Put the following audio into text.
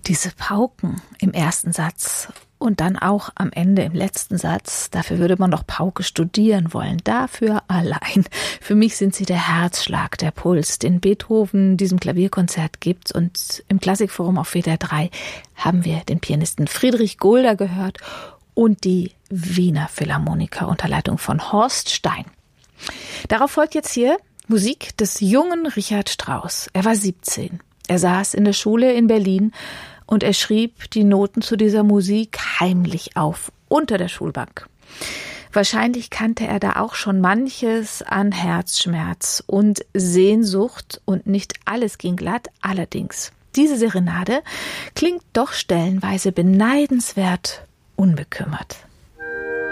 Diese Pauken im ersten Satz und dann auch am Ende im letzten Satz, dafür würde man doch Pauke studieren wollen. Dafür allein. Für mich sind sie der Herzschlag, der Puls, den Beethoven diesem Klavierkonzert gibt. Und im Klassikforum auf WDR 3 haben wir den Pianisten Friedrich Gulder gehört und die Wiener Philharmoniker unter Leitung von Horst Stein. Darauf folgt jetzt hier Musik des jungen Richard Strauss. Er war 17. Er saß in der Schule in Berlin und er schrieb die Noten zu dieser Musik heimlich auf, unter der Schulbank. Wahrscheinlich kannte er da auch schon manches an Herzschmerz und Sehnsucht und nicht alles ging glatt. Allerdings, diese Serenade klingt doch stellenweise beneidenswert unbekümmert.